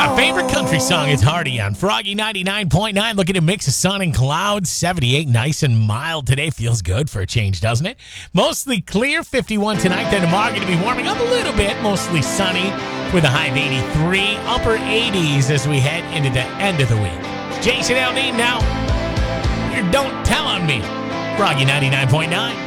My favorite country song is Hardy on Froggy 99.9. Look at a mix of sun and clouds. 78, nice and mild today. Feels good for a change, doesn't it? Mostly clear, 51 tonight. Then tomorrow going to be warming up a little bit. Mostly sunny with a high of 83. Upper 80s as we head into the end of the week. Jason Aldean now. Don't tell on me. Froggy 99.9.